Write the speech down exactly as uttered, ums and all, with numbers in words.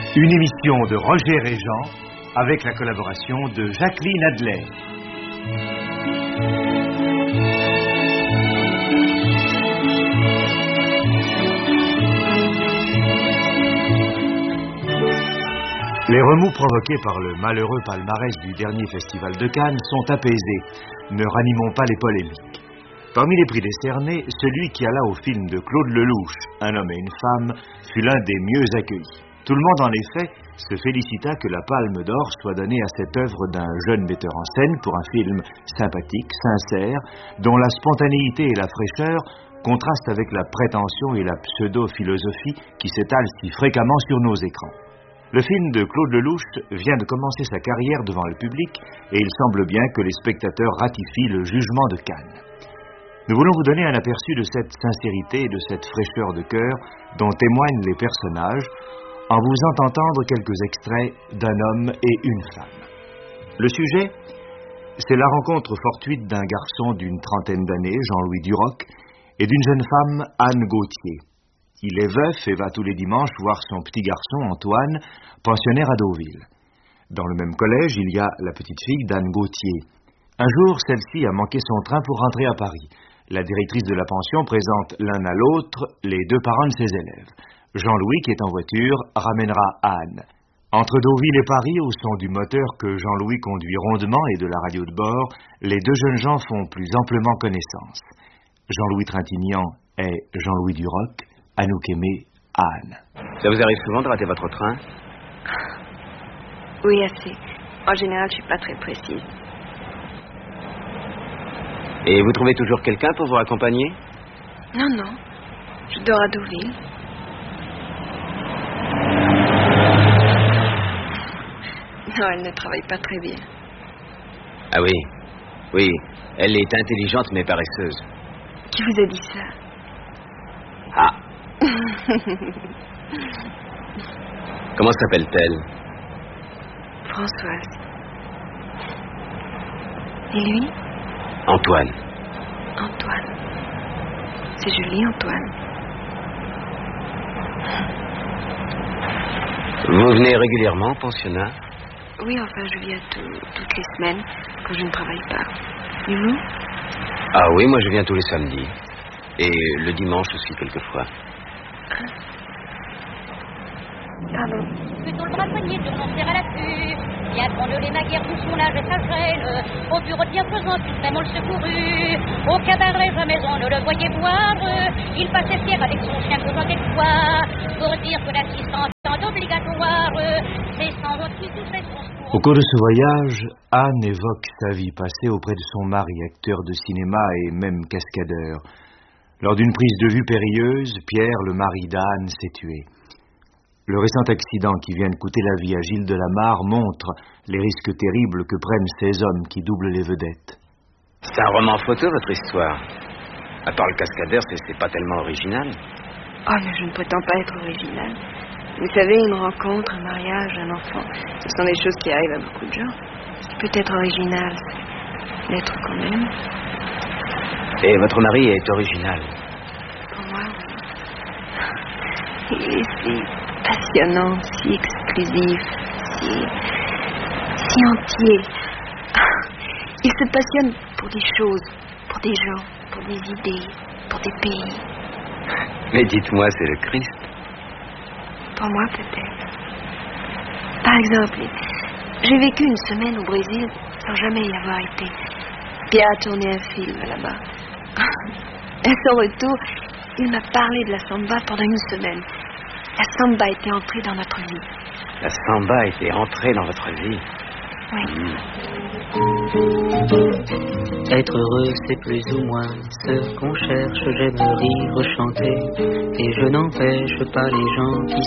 Une émission de Roger Régent avec la collaboration de Jacqueline Adler. Les remous provoqués par le malheureux palmarès du dernier festival de Cannes sont apaisés. Ne ranimons pas les polémiques. Parmi les prix décernés, celui qui alla au film de Claude Lelouch, Un homme et une femme, fut l'un des mieux accueillis. Tout le monde, en effet, se félicita que la Palme d'Or soit donnée à cette œuvre d'un jeune metteur en scène pour un film sympathique, sincère, dont la spontanéité et la fraîcheur contrastent avec la prétention et la pseudo-philosophie qui s'étalent si fréquemment sur nos écrans. Le film de Claude Lelouch vient de commencer sa carrière devant le public et il semble bien que les spectateurs ratifient le jugement de Cannes. Nous voulons vous donner un aperçu de cette sincérité et de cette fraîcheur de cœur dont témoignent les personnages en vous entendant quelques extraits d'Un homme et une femme. Le sujet, c'est la rencontre fortuite d'un garçon d'une trentaine d'années, Jean-Louis Duroc, et d'une jeune femme, Anne Gauthier. Il est veuf et va tous les dimanches voir son petit garçon, Antoine, pensionnaire à Deauville. Dans le même collège, il y a la petite fille d'Anne Gauthier. Un jour, celle-ci a manqué son train pour rentrer à Paris. La directrice de la pension présente l'un à l'autre les deux parents de ses élèves. Jean-Louis, qui est en voiture, ramènera Anne. Entre Deauville et Paris, au son du moteur que Jean-Louis conduit rondement et de la radio de bord, les deux jeunes gens font plus amplement connaissance. Jean-Louis Trintignant est Jean-Louis Duroc, Anouk Aimée, Anne. Ça vous arrive souvent de rater votre train? Oui, assez. En général, je suis pas très précise. Et vous trouvez toujours quelqu'un pour vous accompagner? Non, non. Je dors à Deauville. Non, elle ne travaille pas très bien. Ah oui, oui. Elle est intelligente mais paresseuse. Qui vous a dit ça? Ah. Comment s'appelle-t-elle? Françoise. Et lui? Antoine. Antoine. C'est joli, Antoine. Vous venez régulièrement au pensionnat? Oui, enfin, je viens tout, toutes les semaines, quand je ne travaille pas. Et vous? Ah oui, moi je viens tous les samedis. Et le dimanche aussi, quelquefois. Pardon. Plutôt le braconnier de renoncer à la queue. Bien prendre les maguères tout son âge et sa gêne. Au bureau de bienfaisant, tout même on le secourut. Au cabaret, jamais on ne le voyait boire. Il passait fier avec son chien causant quelquefois. Pour dire que l'assistance est obligatoire. C'est sans autre qui touchait son secours. Au cours de ce voyage, Anne évoque sa vie passée auprès de son mari, acteur de cinéma et même cascadeur. Lors d'une prise de vue périlleuse, Pierre, le mari d'Anne, s'est tué. Le récent accident qui vient de coûter la vie à Gilles Delamarre montre les risques terribles que prennent ces hommes qui doublent les vedettes. C'est un roman photo, votre histoire. À part le cascadeur, c'est, c'est pas tellement original. Oh, mais je ne prétends pas être original. Vous savez, une rencontre, un mariage, un enfant, ce sont des choses qui arrivent à beaucoup de gens. Ce qui peut être original, c'est l'être qu'on aime. Et votre mari est original? Pour moi, oui. Il est si passionnant, si exclusif, si, si entier. Il se passionne pour des choses, pour des gens, pour des idées, pour des pays. Mais dites-moi, c'est le Christ? Pour moi, peut-être. Par exemple, j'ai vécu une semaine au Brésil sans jamais y avoir été. Pierre a tourné un film là-bas. À son retour, il m'a parlé de la samba pendant une semaine. La samba était entrée dans notre vie. La samba était entrée dans votre vie? Oui. Mmh. Être heureux, c'est plus ou moins ce qu'on cherche. J'aime rire, chanter, et je n'empêche pas les gens qui